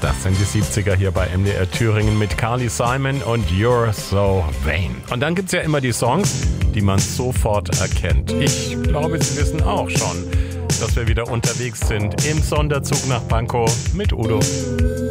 Das sind die 70er hier bei MDR Thüringen mit Carly Simon und You're So Vain. Und dann gibt's ja immer die Songs, die man sofort erkennt. Ich glaube, Sie wissen auch schon, dass wir wieder unterwegs sind im Sonderzug nach Pankow mit Udo.